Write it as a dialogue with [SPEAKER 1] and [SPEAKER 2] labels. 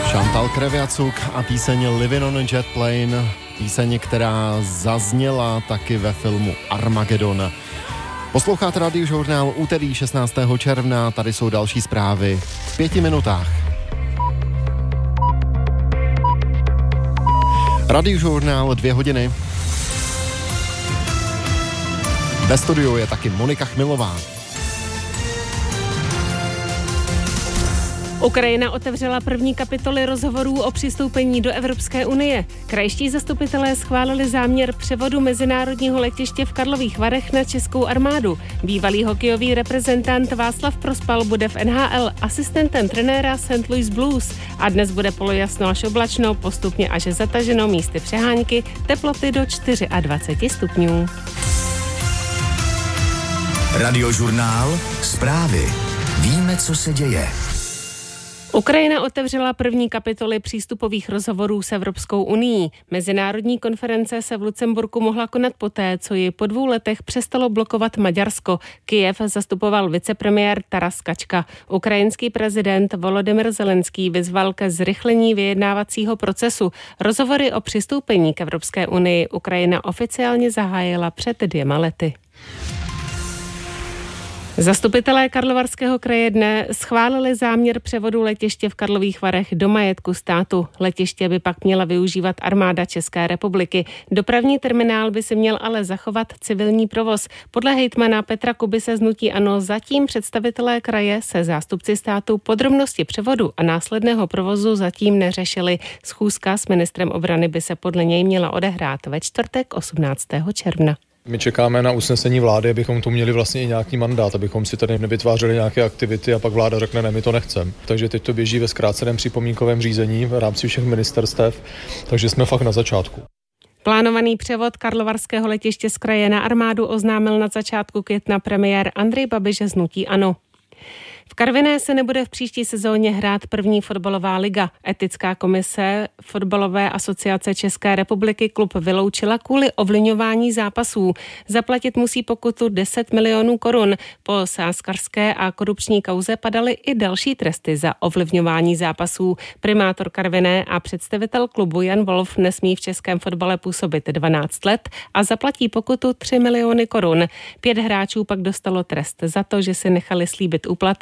[SPEAKER 1] Chantal Kreviazuk a píseň Living on a Jet Plane, píseň, která zazněla taky ve filmu Armageddon. Posloucháte Radiožurnál úterý 16. června, tady jsou další zprávy v 5 minutách. Radiožurnál 2 hodiny. Ve studiu je taky Monika Chmilová.
[SPEAKER 2] Ukrajina otevřela první kapitoly rozhovorů o přistoupení do Evropské unie. Krajští zastupitelé schválili záměr převodu mezinárodního letiště v Karlových Varech na českou armádu. Bývalý hokejový reprezentant Václav Prospal bude v NHL asistentem trenéra St. Louis Blues a dnes bude polojasno až oblačno, postupně až zataženo, místy přehánky, teploty do 24 stupňů.
[SPEAKER 3] Radiožurnál, zprávy. Víme, co se děje.
[SPEAKER 2] Ukrajina otevřela první kapitoly přístupových rozhovorů s Evropskou unií. Mezinárodní konference se v Lucemburku mohla konat poté, co ji po 2 letech přestalo blokovat Maďarsko. Kyjev zastupoval vicepremiér Taras Kačka. Ukrajinský prezident Volodymyr Zelenský vyzval ke zrychlení vyjednávacího procesu. Rozhovory o přistoupení k Evropské unii Ukrajina oficiálně zahájila před 2 lety. Zastupitelé Karlovarského kraje dne schválili záměr převodu letiště v Karlových Varech do majetku státu. Letiště by pak měla využívat armáda České republiky. Dopravní terminál by si měl ale zachovat civilní provoz. Podle hejtmana Petra Kubise z hnutí ANO zatím představitelé kraje se zástupci státu podrobnosti převodu a následného provozu zatím neřešili. Schůzka s ministrem obrany by se podle něj měla odehrát ve čtvrtek 18. června.
[SPEAKER 4] My čekáme na usnesení vlády, abychom tu měli vlastně i nějaký mandát, abychom si tady nevytvářeli nějaké aktivity a pak vláda řekne, ne, my to nechceme. Takže teď to běží ve zkráceném připomínkovém řízení v rámci všech ministerstev, takže jsme fakt na začátku.
[SPEAKER 2] Plánovaný převod karlovarského letiště z kraje na armádu oznámil na začátku května premiér Andrej Babiš z hnutí ANO. V Karviné se nebude v příští sezóně hrát první fotbalová liga. Etická komise Fotbalové asociace České republiky klub vyloučila kvůli ovlivňování zápasů. Zaplatit musí pokutu 10 milionů korun. Po sázkařské a korupční kauze padaly i další tresty za ovlivňování zápasů. Primátor Karviné a představitel klubu Jan Wolf nesmí v českém fotbale působit 12 let a zaplatí pokutu 3 miliony korun. 5 hráčů pak dostalo trest za to, že si nechali slíbit úplatek